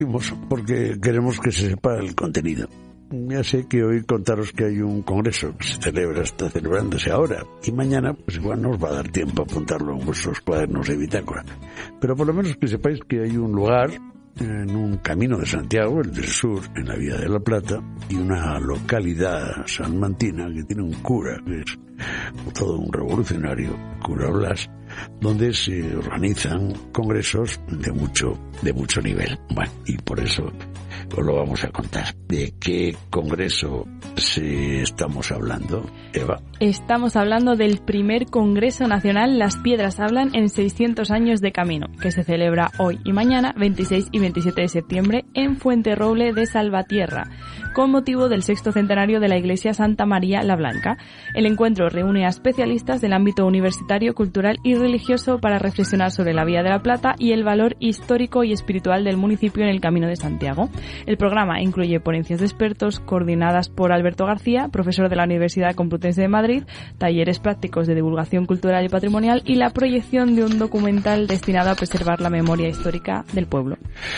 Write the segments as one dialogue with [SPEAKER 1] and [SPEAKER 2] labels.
[SPEAKER 1] porque queremos que se sepa el contenido. Ya sé que hoy contaros que hay un congreso que está celebrándose ahora, y mañana pues igual no os va a dar tiempo a apuntarlo en vuestros cuadernos de bitácora. Pero por lo menos que sepáis que hay un lugar en un camino de Santiago, el del sur, en la Vía de la Plata, y una localidad salmantina que tiene un cura, que es todo un revolucionario, cura Blas, donde se organizan congresos de mucho nivel. Bueno, y por eso os lo vamos a contar. ¿De qué congreso estamos hablando, Eva?
[SPEAKER 2] Estamos hablando del primer Congreso Nacional Las Piedras Hablan en 600 años de camino, que se celebra hoy y mañana, 26 y 27 de septiembre, en Fuenterroble de Salvatierra, con motivo del 6º centenario de la Iglesia Santa María la Blanca. El encuentro reúne a especialistas del ámbito universitario, cultural y religioso para reflexionar sobre la Vía de la Plata y el valor histórico y espiritual del municipio en el Camino de Santiago. El programa incluye ponencias de expertos coordinadas por Alberto García, profesor de la Universidad Complutense de Madrid, talleres prácticos de divulgación cultural y patrimonial y la proyección de un documental destinado a preservar la memoria histórica del pueblo.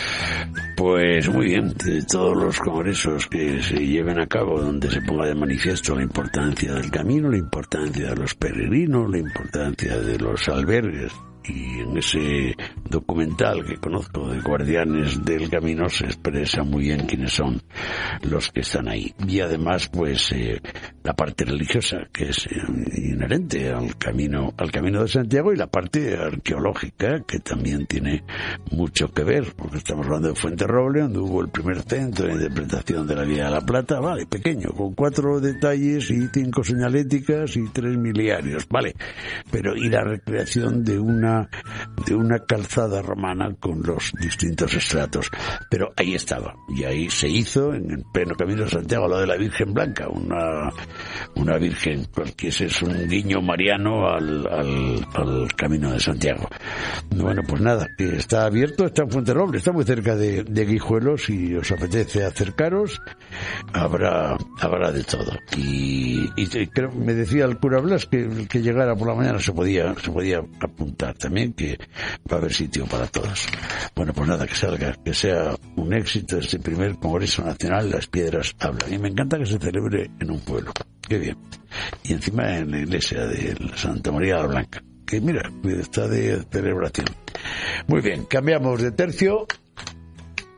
[SPEAKER 1] Pues muy bien, de todos los congresos que se lleven a cabo donde se ponga de manifiesto la importancia del camino, la importancia de los peregrinos, la importancia de los albergues, y en ese documental que conozco de Guardianes del Camino se expresa muy bien quiénes son los que están ahí. Y además, pues, la parte religiosa, que es inherente al camino de Santiago, y la parte arqueológica, que también tiene mucho que ver, porque estamos hablando de Fuenterroble, donde hubo el primer centro de interpretación de la Vía de la Plata, vale, pequeño, con 4 detalles y 5 señaléticas y 3 miliarios, vale, pero y la recreación de una calzada romana con los distintos estratos, pero ahí estaba, y ahí se hizo en el pleno Camino de Santiago lo de la Virgen Blanca, una virgen, porque ese es un guiño mariano al Camino de Santiago. Bueno, pues nada, que está abierto, está en Fuenterroble, está muy cerca de Guijuelos, si os apetece acercaros, habrá de todo. Y creo, me decía el cura Blas que el que llegara por la mañana se podía apuntar también, que va a haber sitio para todos. Bueno, pues nada, que salga, que sea un éxito este primer Congreso Nacional Las Piedras Hablan. Y me encanta que se celebre en un pueblo. Qué bien. Y encima en la iglesia de Santa María la Blanca, que mira, está de celebración. Muy bien, cambiamos de tercio.